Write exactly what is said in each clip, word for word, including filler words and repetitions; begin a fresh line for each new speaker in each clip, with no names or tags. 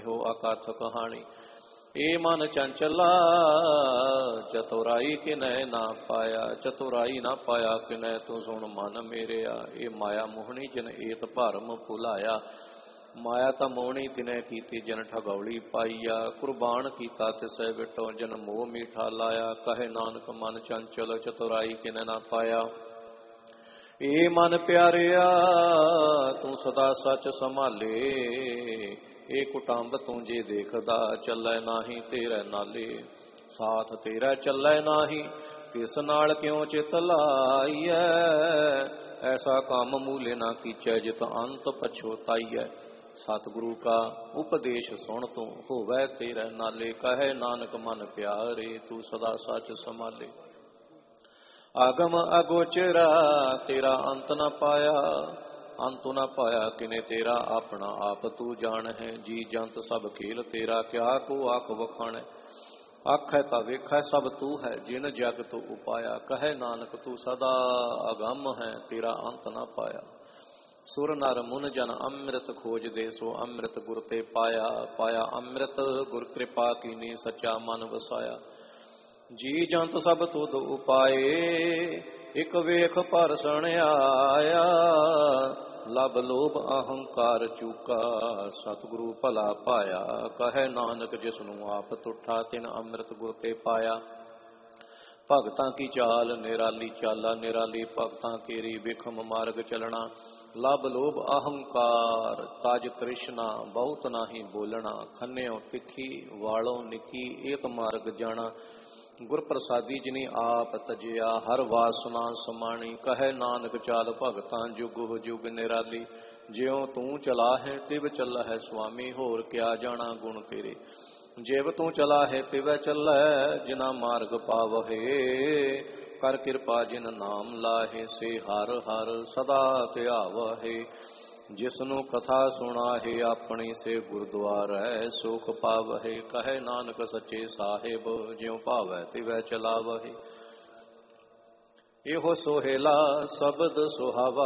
हो अकथ कहानी। ए मन चंचला चतुराई किनै ना पाया, चतुराई ना पाया किनै तू सुन मन मेरेया। ए माया मोहनी जिन एत भरम भुलाया, माया ता मोहनी तिनै कीती जन ठगौली पाईया। कुर्बान कीता तिसै विटो जन मोह मीठा लाया, कहे नानक मन चंचल चतुराई किनै ना पाया। ए मन प्यारिया तू सदा सच संभाले, ए कुटुंब तू जे देखदा चलै नाही तेरे नाले। साथ तेरा चलै नाही किस नाल क्यों चित लाईऐ, ऐसा काम मूले ना कीचै जित अंत पछोताईऐ। सतगुरु का उपदेश सुन तू होवै तेरे नाले, कहे नानक मन प्यारे तू सदा सच संभाले। आगम अगोचरा तेरा अंत न पाया, अंत न पाया किने तेरा अपना आप तू जान है। जी जंत सब खेल तेरा क्या को आख वखाण, आखै ता वेखै सब तू है जिन जग तू उपाया। कहे नानक तू सदा अगम है तेरा अंत न पाया। सुर नर मुन जन अमृत खोज दे सो अमृत गुर ते पाया, पाया अमृत गुर कृपा कीनी सच्चा मन वसाया। जी जंत सब तुध उपाए एक वेख परसण आया, लब लोभ अहंकार चूका सतगुरु भला पाया। कहे नानक जिसनु आप तुठा तिन अमृत गुर ते पाया। भगतां की चाल निराली चाला, निराली भगतां केरी विखम मार्ग चलना। लब लोभ अहंकार ताज तृष्णा बहुत नाही बोलना, खन्यो तिखी वालों निकी एक मार्ग जाना। गुर प्रसादी जिनी आप तजिया हर वासना समाणी, कहे नानक चाल भगतां जुग जुग निराली। ज्यों तू चला है तिव चला है स्वामी, होर क्या जाना गुण तेरे। जेव तू चला है तिव चला जिना मार्ग पावहे, कर कृपा जिन नाम लाहे से हर हर सदा ध्यावहे। जिसनु कथा सुना है अपनी से गुरुद्वार है सुख पावहे। कहे नानक सच्चे साहिब ज्यों भावै तिवै चलावहे। एहो सोहेला शब्द सुहावा,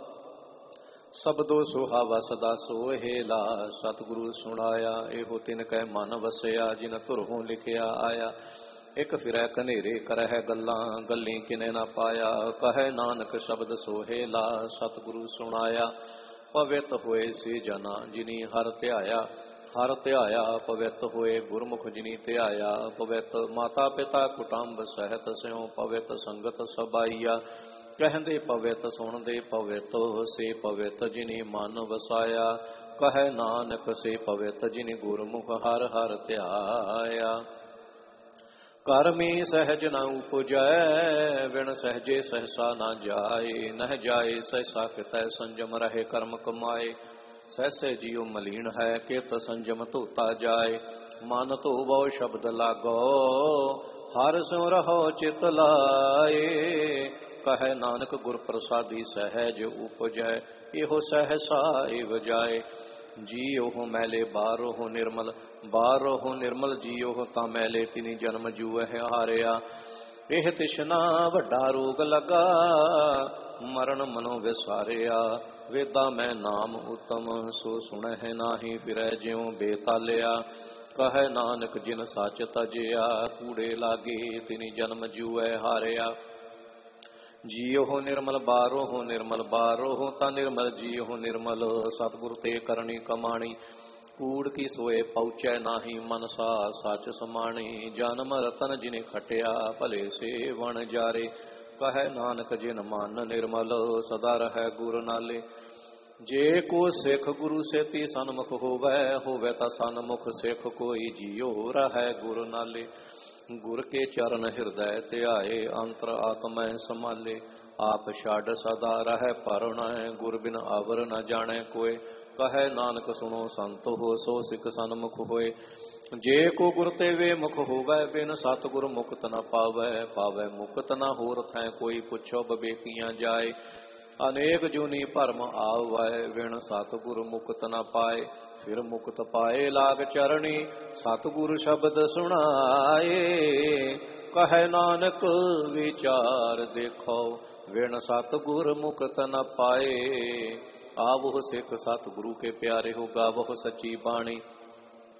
शब्दो सुहावा सदा सोहेला। सतगुरु सुनाया एहो तिन कै मन वसया, जिन तुरहों लिखिया आया। एक फिरै कनेरे करह गल्लां गल्ली किने ना पाया, कहे नानक शब्द सोहेला सतगुरु सुनाया। पवित होए से जना जिनी हर ध्याया, हर ध्याया पवित होए गुरमुख जिनी ध्याया। पवित माता पिता कुटुंब सहित स्यों पवित संगत सबाईया। कहंदे पवित सुनदे पवित से पवित जिनी मन वसाया। कहे नानक से पवित जिनी गुरमुख हर हर ध्याया। करमी सहज न उपजै विण सहजे सहसा न जाए, नह जाए सहसा कितै संजम रहे कर्म कमाए। सहसे जियो मलीन है कित संजम धोता जाए, मन धोवो शब्द लागो हर सो रहो चित लाए। कहे नानक गुर प्रसादी सहज उपजै, एहो सहसा एव जाए। जी ओह मैले बारो हो निर्मल, बारो हो निर्मल जी ओह ता मैले तिनी जन्म जूह हारिया। एह तिशना वड्डा रोग लगा मरण मनो विसारिया। वेदा मैं नाम उत्तम सो सुनह नाही फिरै ज्यों बेतालिया। कहे नानक जिन सच तजिया कूड़े लागे तिनी जन्म जूह हारिया। जियो हो निर्मल बारो हो निर्मल, बारो हो ता निर्मल जियो हो निर्मल। सतगुरु ते करनी कमाणी कूड़ की सोए पहुँचै नाही, मनसा सच समाणी। जन्म रतन जिने खटिया भले से वन जारे, कहे नानक जिन मन निर्मल सदा रहे गुर नाले। जे को सिख गुरु सेती सन्मुख होवै, होवै ता सन्मुख सिख कोई जियो रहे गुर नाले। गुर के चरण हृदय ध्याए अंतर आत्मै संभाले। आप छाड़ सदा रह परन गुर बिन अवर न जाने कोय। कहे नानक सुनो संत हो सो सिख सन्मुख होए। जे को गुर ते वे मुख होवै, बिन सतगुर मुक्त न पावै। पावै मुक्त न होर थै कोई, पुछो बबेकियां जाए। अनेक जूनी भरम आवै, बिन सतगुर मुक्त न पाए। फिर मुक्त पाए लाग चरणी, सतगुर शब्द सुनाए। कहे नानक विचार देखो, बिन सतगुर मुक्त न पाए। आवो सिख सतगुरु के प्यारे हो, गावो सच्ची बाणी।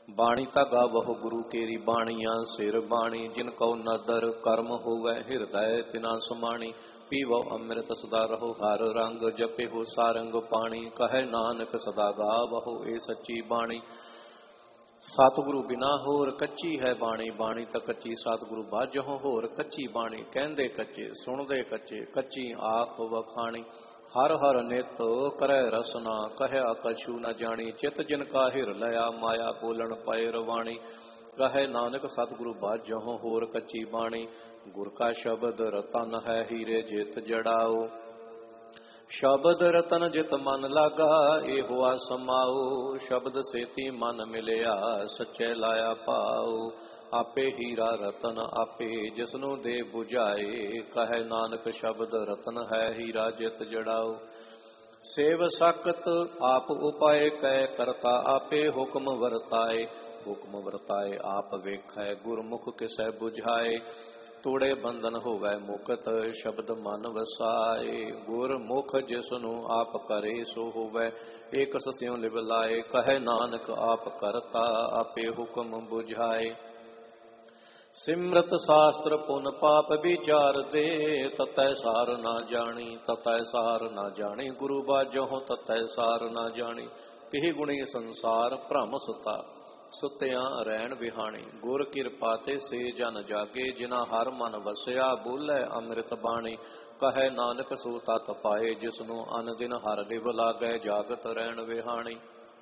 ਬਾਣੀ ਤਾਂ ਗਾਵਹੁ ਗੁਰੂ ਕੇਰੀ ਬਾਣੀਆਂ ਸਿਰ ਬਾਣੀ, ਜਿਨ ਕਉ ਨਦਰ ਕਰਮ ਹੋਵੈ ਹਿਰਦੈ ਤਿਨਾ ਸਮਾਣੀ। ਪੀਵੋ ਅੰਮ੍ਰਿਤ ਸਦਾ ਰਹੋ ਹਰ ਰੰਗ, ਜਪੇ ਹੋ ਸਾਰੰਗ ਪਾਣੀ। ਕਹੈ ਨਾਨਕ ਸਦਾ ਗਾਵਹੁ ਇਹ ਸੱਚੀ ਬਾਣੀ। ਸਤਿਗੁਰੂ ਬਿਨਾ ਹੋਰ ਕੱਚੀ ਹੈ ਬਾਣੀ, ਬਾਣੀ ਤਾਂ ਕੱਚੀ ਸਤਿਗੁਰੂ ਬਾਝਹੁ ਹੋਰ ਕੱਚੀ ਬਾਣੀ। ਕਹਿੰਦੇ ਕੱਚੇ ਸੁਣਦੇ ਕੱਚੇ, ਕੱਚੀ ਆਖ ਵਖਾਣੀ। ਹਰ ਹਰ ਨਿਤ ਕਰੈ ਰਸਨਾ, ਕਹਿਆ ਕਛੂ ਨ ਜਾਣੀ। ਚਿਤ ਜਿਨ ਕਾ ਹਿਰ ਲਿਆ, ਮਾਇਆ ਬੋਲਣ ਪਏ ਰਵਾਣੀ। ਕਹੈ ਨਾਨਕ ਸਤਿਗੁਰੂ ਬਾਝਹੁ ਹੋਰ ਕੱਚੀ ਬਾਣੀ। ਗੁਰ ਕਾ ਸ਼ਬਦ ਰਤਨ ਹੈ ਹੀਰੇ ਜਿਤ ਜੜਾਓ। ਸ਼ਬਦ ਰਤਨ ਜਿਤ ਮਨ ਲਾਗਾ, ਇਹ ਹੋਆ ਸਮਾਓ। ਸ਼ਬਦ ਸੇਤੀ ਮਨ ਮਿਲਿਆ, ਸੱਚੇ ਲਾਇਆ ਪਾਓ। ਆਪੇ ਹੀਰਾ ਰਤਨ ਆਪੇ ਜਿਸਨੂੰ ਦੇ 부ਝਾਏ। ਕਹੈ ਨਾਨਕ ਸ਼ਬਦ ਰਤਨ ਹੈ ਹੀਰਾ ਜਿਤ ਜੜਾਓ। ਸੇਵ ਸਕਤ ਆਪ ਉਪਾਏ, ਕੈ ਕਰਤਾ ਆਪੇ ਹੁਕਮ ਵਰਤਾਏ। ਹੁਕਮ ਵਰਤਾਏ ਆਪ ਵੇਖੈ, ਗੁਰਮੁਖ ਕਿਸੈ 부ਝਾਏ। ਤੋੜੇ ਬੰਧਨ ਹੋਵੈ ਮੁਕਤ, ਸ਼ਬਦ ਮਨ ਵਸਾਏ। ਗੁਰਮੁਖ ਜਿਸਨੂੰ ਆਪ ਕਰੇ ਸੋ ਹੋਵੈ, ਏਕ ਸਸਿਉ ਲਿਵ ਲਾਏ। ਕਹੈ ਨਾਨਕ ਆਪ ਕਰਤਾ ਆਪੇ ਹੁਕਮ 부ਝਾਏ। ਸਿਮਰਤ ਸ਼ਾਸਤਰ ਪੁਨ ਪਾਪ ਵਿਚਾਰ ਦੇ, ਤਤੈ ਸਾਰ ਨਾ ਜਾਣੀ ਤਤੈ ਸਾਰ ਨਾ ਜਾਣੀ। ਗੁਰੂ ਬਾਝਹੁ ਤਤੈ ਸਾਰ ਨਾ ਜਾਣੀ। ਤਿਹ ਗੁਣੀ ਸੰਸਾਰ ਭ੍ਰਮ ਸੁਤਾ, ਸੁਤਿਆਂ ਰਹਿਣ ਵਿਹਾਣੀ। ਗੁਰ ਕਿਰਪਾ ਤੇ ਸੇ ਜਨ ਜਾਗੇ, ਜਿਨਾ ਹਰ ਮਨ ਵਸਿਆ। ਬੋਲੇ ਅੰਮ੍ਰਿਤ ਬਾਣੀ, ਕਹੈ ਨਾਨਕ ਸੋ ਤਤ ਪਾਏ। ਜਿਸਨੂੰ ਅਨ ਦਿਨ ਹਰ ਲਿਵ ਲਾਗੈ, ਜਾਗਤ ਰਹਿਣ ਵਿਹਾਣੀ।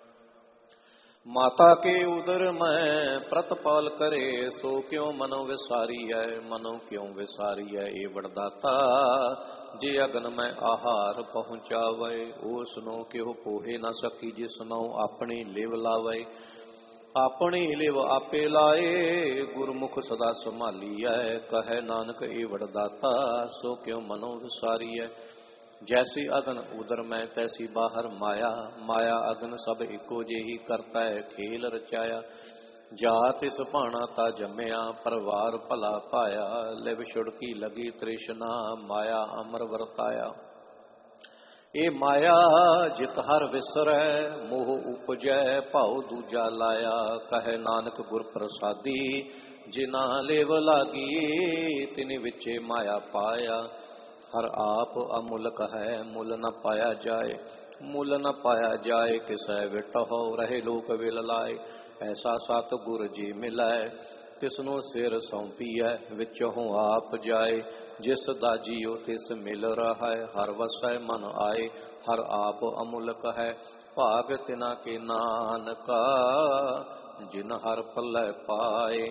ਮਾਤਾ ਕੇ ਉਦਰ ਮੈਂ ਪ੍ਰਤਪਾਲ ਕਰੇ, ਸੋ ਕਿਉ ਮਨੋ ਵਿਸਾਰੀਐ। ਮਨੋ ਕਿਉ ਵਿਸਾਰੀਐ ਏ ਵਡਦਾਤਾ, ਜੇ ਅਗਨ ਮੈਂ ਆਹਾਰ ਪਹੁੰਚਾਵੇ। ਉਸਨੂੰ ਕਿਉ ਪੋਹੇ ਨਾ ਸਕੀ, ਜਿਸਨੂੰ ਆਪਣੀ ਲਿਵ ਲਾਵੇ। ਆਪਣੀ ਲਿਵ ਆਪੇ ਲਾਏ, ਗੁਰਮੁਖ ਸਦਾ ਸੰਭਾਲੀਐ। ਕਹੈ ਨਾਨਕ ਏ ਵਡਦਾਤਾ, ਸੋ ਕਿਉ ਮਨੋ ਵਿਸਾਰੀਐ। ਜੈਸੀ ਅਗਨ ਉਦਰ ਮੈਂ, ਤੈਸੀ ਬਾਹਰ ਮਾਇਆ। ਮਾਇਆ ਅਗਨ ਸਭ ਇੱਕੋ ਜਿਹੀ, ਕਰਤਾ ਹੈ ਖੇਲ ਰਚਾਇਆ। ਜਾਤ ਇਸ ਭਾਣਾ ਤਾ ਜੰਮਿਆ, ਪਰਿਵਾਰ ਭਲਾ ਪਾਇਆ। ਲਿਵ ਛੁੜਕੀ ਲਗੀ ਤ੍ਰਿਸ਼ਨਾ, ਮਾਇਆ ਅਮਰ ਵਰਤਾਇਆ। ਇਹ ਮਾਇਆ ਜਿਤ ਹਰ ਵਿਸਰੈ, ਮੋਹ ਉਪਜੈ ਭਾਉ ਦੂਜਾ ਲਾਇਆ। ਕਹੈ ਨਾਨਕ ਗੁਰ ਪ੍ਰਸਾਦੀ, ਜਿਨਾ ਲਿਵ ਲਾਗੀ। ਤਿਨ ਵਿਚੇ ਮਾਇਆ ਪਾਇਆ। ਹਰ ਆਪ ਅਮੁਲਕ ਹੈ, ਮੁੱਲ ਨ ਪਾਇਆ ਜਾਏ। ਮੁੱਲ ਨ ਪਾਇਆ ਜਾਏ, ਕਿਸੈ ਵਿਟਹੁ ਰਹੇ ਲੋਕ ਵਿਲ ਲਾਏ। ਐਸਾ ਸਤ ਗੁਰ ਜੀ ਮਿਲੈ, ਤਿਸਨੂੰ ਸਿਰ ਸੌਂਪੀਐ। ਵਿਚਹੁ ਆਪ ਜਾਏ, ਜਿਸ ਦਾ ਜੀਉ ਤਿਸ ਮਿਲ ਰਹਾ ਹੈ। ਹਰ ਵਸੈ ਮਨ ਆਏ, ਹਰ ਆਪ ਅਮੁਲਕ ਹੈ। ਭਾਗ ਤਿਨਾ ਕੇ ਨਾਨਕਾ, ਜਿਨ ਹਰ ਪੱਲੇ ਪਾਏ।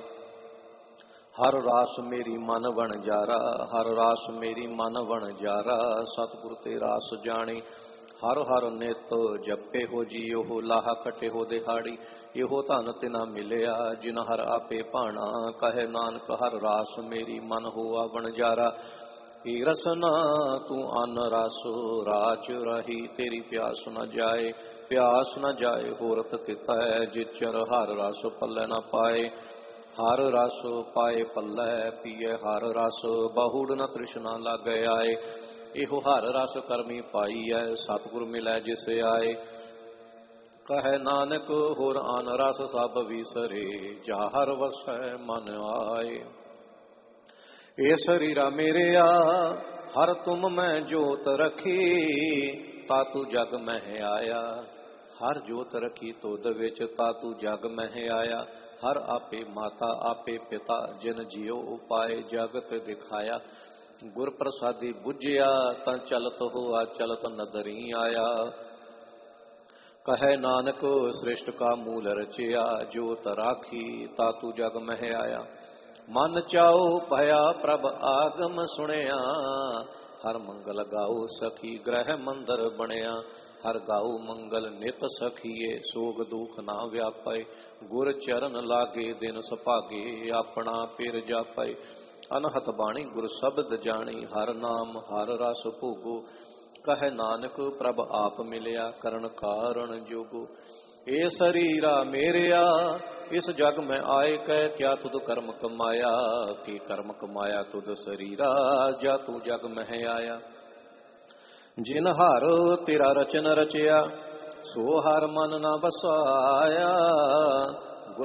ਹਰ ਰਾਸ ਮੇਰੀ ਮਨ ਵਣਜਾਰਾ, ਹਰ ਰਾਸ ਮੇਰੀ ਮਨ ਵਣਜਾਰਾ। ਸਤਿਗੁਰ ਤੇ ਰਾਸ ਜਾਣੀ, ਹਰ ਹਰ ਨਿਤ ਜਪੇ ਹੋ ਜੀਉ। ਲਾਹਾ ਖਟੇ ਹੋ ਦਿਹਾੜੀ, ਇਹੋ ਧਨ ਤਿਨਾ ਮਿਲਿਆ, ਜਿਨ ਹਰ ਆਪੇ ਭਾਣਾ। ਕਹੈ ਨਾਨਕ ਹਰ ਰਾਸ ਮੇਰੀ ਮਨ ਹੋਆ ਵਣਜਾਰਾ। ਏ ਰਸਨਾ ਤੂੰ ਅਨ ਰਸ, ਰਾਚ ਰਹੀ ਤੇਰੀ ਪਿਆਸ ਨ ਜਾਏ। ਪਿਆਸ ਨ ਜਾਏ ਹੋਰਤ ਤਿਤੈ, ਜਿਚਰ ਹਰ ਰਸ ਪੱਲੇ ਨ ਪਾਏ। ਹਰ ਰਸ ਪਾਏ ਪੱਲੇ ਪੀਏ ਹਰ ਰਸ, ਬਹੁੜ ਨ ਤ੍ਰਿਸ਼ਨਾ ਲਾਗੈ ਆਏ। ਇਹੋ ਹਰ ਰਸ ਕਰਮੀ ਪਾਈ ਹੈ, ਸਤਿਗੁਰ ਮਿਲੈ ਜਿਸ ਆਏ। ਕਹੈ ਨਾਨਕ ਹੋਰ ਆਨ ਰਸ ਸਭ ਵਿਸਰੇ, ਜਾ ਹਰ ਵਸੈ ਮਨ ਆਏ। ਏ ਸਰੀਰਾ ਮੇਰਿਆ ਹਰ ਤੁਮ ਮੈਂ ਜੋਤ ਰਖੀ, ਤਾਤੂ ਜਗ ਮਹਿ ਆਇਆ। ਹਰ ਜੋਤ ਰਖੀ ਤੁਧ ਵਿੱਚ, ਤਾਤੂ ਜਗ ਮਹਿ ਆਇਆ। ਹਰ ਆਪੇ ਮਾਤਾ ਆਪੇ ਪਿਤਾ, ਜਿਨ ਜਿਉ ਉਪਾਏ ਜਗਤ ਦਿਖਾਇਆ। ਗੁਰ ਪ੍ਰਸਾਦੀ ਬੁਝਿਆ, ਤਾਂ ਚਲਤ ਹੋਆ ਚਲਤ ਨਦਰੀ ਆਇਆ। ਕਹੈ ਨਾਨਕ ਸ੍ਰਿਸ਼ਟ ਕਾ ਮੂਲ ਰਚਿਆ, ਜੋਤ ਰਾਖੀ ਤਾਤੂ ਜਗ ਮਹਿ ਆਇਆ। ਮਨ ਚਾਉ ਭਇਆ ਪ੍ਰਭ ਆਗਮ ਸੁਣਿਆ, ਹਰ ਮੰਗਲ ਗਾਉ ਸਖੀ ਗ੍ਰਹਿ ਮੰਦਰ ਬਣਿਆ। ਹਰ ਗਾਉ ਮੰਗਲ ਨਿਤ ਸਖੀਏ, ਸੋਗ ਦੁਖ ਨਾ ਵਿਆਪੈ। ਗੁਰ ਚਰਨ ਲਾਗੇ ਦਿਨ ਸੁਭਾਗੇ, ਆਪਣਾ ਪਿਰ ਜਾਪੈ। ਅਨਹਤ ਬਾਣੀ ਗੁਰ ਸ਼ਬਦ ਜਾਣੀ, ਹਰ ਨਾਮ ਹਰ ਰਸ ਭੋਗੋ। ਕਹੈ ਨਾਨਕ ਪ੍ਰਭ ਆਪ ਮਿਲਿਆ, ਕਰਨ ਕਾਰਣ ਜੋਗੋ। ਏ ਸਰੀਰਾ ਮੇਰਿਆ ਇਸ ਜਗ ਮੈਂ ਆਏ, ਕਹਿ ਕਿਆ ਤੁਧ ਕਰਮ ਕਮਾਇਆ। ਕੀ ਕਰਮ ਕਮਾਇਆ ਤੁਧ ਸਰੀਰਾ, ਜਾ ਤੂੰ ਜਗ ਮਹਿ ਆਇਆ। ਜਿਨ ਹਰ ਤੇਰਾ ਰਚਨ ਰਚਿਆ, ਸੋ ਹਰ ਮਨ ਨਾ ਵਸਾਇਆ। ਗੁਰ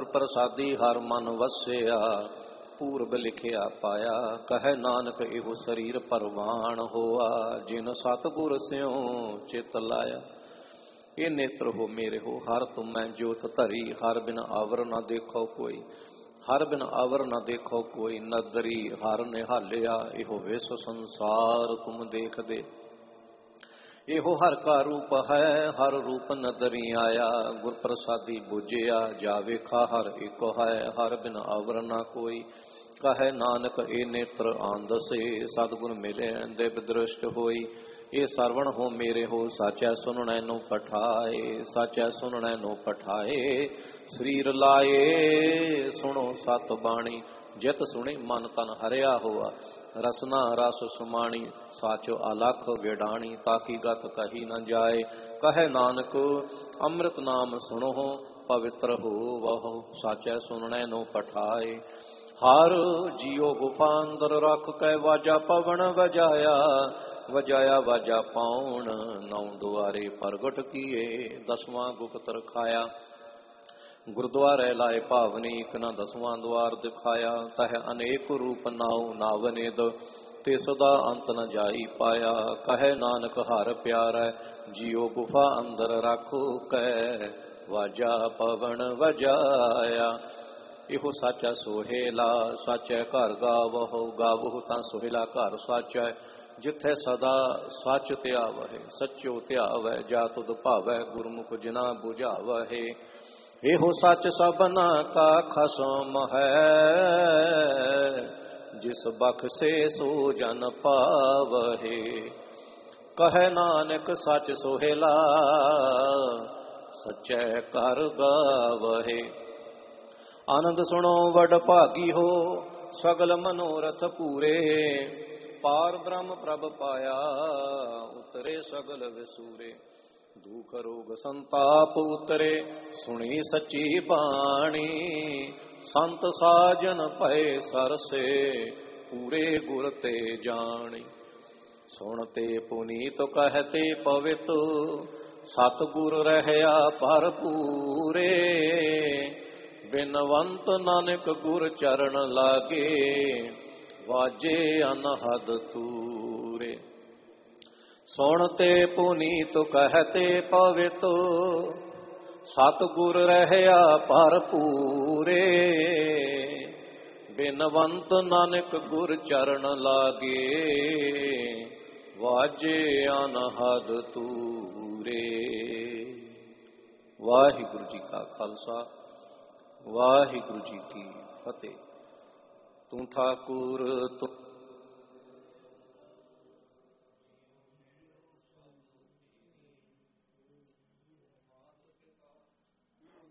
ਪ੍ਰਸਾਦੀ ਹਰ ਮਨ ਵਸਿਆ, ਪੂਰਬ ਲਿਖਿਆ ਪਾਇਆ। ਕਹੈ ਨਾਨਕ ਇਹੋ ਸਰੀਰ ਪਰਵਾਨ ਹੋਆ, ਜਿਨ ਸਤਿਗੁਰ ਸਿਉ ਚਿਤ ਲਾਇਆ। ਇਹ ਨੇਤਰ ਹੋ ਮੇਰੇ ਹੋ ਹਰ ਤੁਮੈ ਜੋਤ ਧਰੀ, ਹਰ ਬਿਨ ਆਵਰ ਨਾ ਦੇਖੋ ਕੋਈ, ਹਰ ਬਿਨ ਆਵਰ ਨਾ ਦੇਖੋ ਕੋਈ। ਨਦਰੀ ਹਰ ਨਿਹਾਲਿਆ, ਇਹੋ ਵਿਸ ਸੰਸਾਰ ਤੁਮ ਦੇਖਦੇ। ਇਹੋ ਹਰ ਕਾ ਰੂਪ ਹੈ, ਹਰ ਰੂਪ ਨਦਰੀ ਆਇਆ। ਗੁਰ ਪ੍ਰਸਾਦੀ ਬੁਝਿਆ, ਜਾ ਵੇਖਾ ਹਰ ਇੱਕ ਹੈ, ਹਰ ਬਿਨ ਆਵਰ ਨਾ ਕੋਈ। ਕਹੈ ਨਾਨਕ ਇਹ ਨੇਤਰ ਆਂਦਸੇ, ਸਤਿਗੁਰ ਮਿਲੇ ਦਿਵ ਦ੍ਰਿਸ਼ਟ ਹੋਈ। ਇਹ ਸਰਵਣ ਹੋ ਮੇਰੇ ਹੋ ਸਾਚੈ ਸੁਣਨੈ ਨੂੰ ਪਠਾਏ, ਸਾਚੈ ਸੁਣਨੈ ਨੂੰ ਪਠਾਏ। ਸਰੀਰ ਲਾਏ ਸੁਣੋ ਸਤ ਬਾਣੀ, ਜਿਤ ਸੁਣੀ ਮਨ ਤਨ ਹਰਿਆ ਹੋਆ। ਰਸਨਾ ਰਸ ਸੁਮਾਣੀ, ਸਾਚੋ ਅਲਖ ਵਿਡਾਣੀ, ਤਾਕੀ ਗਤ ਕਹੀ ਨ ਜਾਏ। ਕਹੈ ਨਾਨਕ ਅੰਮ੍ਰਿਤ ਨਾਮ ਸੁਣੋ, ਪਵਿੱਤਰ ਹੋ ਵਹੁ, ਸਾਚੈ ਸੁਣਨੈ ਨੂੰ ਪਠਾਏ। ਹਰ ਜੀਉ ਗੁਫਾ ਅੰਦਰ ਰੱਖ ਕੈ, ਵਾਜਾ ਪਵਨ ਵਜਾਇਆ, ਵਜਾਇਆ ਵਾਜਾ ਪਾਉਣ। ਨੌ ਦੁਆਰੇ ਪ੍ਰਗਟ ਕੀਏ, ਦਸਵਾਂ ਗੁਪਤ ਰਖਾਇਆ। ਗੁਰਦੁਆਰੇ ਲਾਏ ਭਾਵਨੀ, ਇਕ ਨਾ ਦਸਵਾਂ ਦੁਆਰ ਦਿਖਾਇਆ। ਤਹ ਅਨੇਕ ਰੂਪ ਨਾਉ ਨਾਵਨਿਦ, ਤਿਸ ਦਾ ਅੰਤ ਨ ਜਾਈ ਪਾਇਆ। ਕਹੈ ਨਾਨਕ ਹਰ ਪਿਆਰੈ, ਜੀਉ ਗੁਫਾ ਅੰਦਰ ਰੱਖੋ ਕੈ, ਵਾਜਾ ਪਵਨ ਵਜਾਇਆ। ਇਹੋ ਸਾਚਾ ਸੋਹੇਲਾ, ਸਾਚੈ ਘਰ ਗਾਵਹੁ, ਗਾਵਹੁ ਤਾਂ ਸੋਹੇਲਾ ਘਰ ਸਾਚੈ। ਜਿੱਥੇ ਸਦਾ ਸੱਚ ਧਿਆਵਹਿ, ਸੱਚੋ ਧਿਆਵੈ, ਜਾ ਤੁਧ ਭਾਵੈ, ਗੁਰਮੁਖ ਜਿਨਾ ਬੁਝਾਵਹਿ। ਇਹੋ ਸੱਚ ਸਭਨਾ ਕਾ ਖਸਮ ਹੈ, ਜਿਸ ਬਖਸ਼ੇ ਸੋ ਜਨ ਪਾਵਹਿ। ਕਹੈ ਨਾਨਕ ਸੱਚ ਸੋਹੇਲਾ, ਸੱਚੈ ਘਰ ਗਾਵਹਿ। ਆਨੰਦ ਸੁਣੋ ਵਡ ਭਾਗੀ ਹੋ, ਸਗਲ ਮਨੋਰਥ ਪੂਰੇ। ਪਾਰ ਬ੍ਰਹਮ ਪ੍ਰਭ ਪਾਇਆ, ਉਤਰੇ ਸਗਲ ਵਿਸੂਰੇ। ਦੁਖ ਰੋਗ ਸੰਤਾਪ ਉਤਰੇ, ਸੁਣੀ ਸੱਚੀ ਬਾਣੀ। ਸੰਤ ਸਾਜਨ ਭਏ ਸਰਸੇ, ਪੂਰੇ ਗੁਰ ਤੇ ਜਾਣੀ। ਸੁਣਤੇ ਪੁਨੀਤ ਕਹਤੇ ਪਵਿੱਤ, ਸਤਿਗੁਰ ਰਹਿਆ ਭਰਪੂਰੇ। ਬਿਨਵੰਤ ਨਾਨਕ ਗੁਰ ਚਰਨ ਲਾਗੇ, ਵਾਜੇ ਅਨਹਦ ਤੂਰੇ। ਸੁਣਤੇ ਪੁਨੀਤ ਕਹਤੇ ਪਵਿੱਤ, ਸਤਿਗੁਰ ਰਹਿਆ ਭਰਪੂਰੇ। ਬਿਨਵੰਤ ਨਾਨਕ ਗੁਰ ਚਰਨ ਲਾਗੇ, ਵਾਜੇ ਅਨਹਦ ਤੂਰੇ। ਵਾਹਿਗੁਰੂ ਜੀ ਕਾ ਖਾਲਸਾ, ਵਾਹਿਗੁਰੂ ਜੀ ਕੀ ਫਤਿਹ। ਤੂੰ ਠਾਕੁਰ ਤੂੰ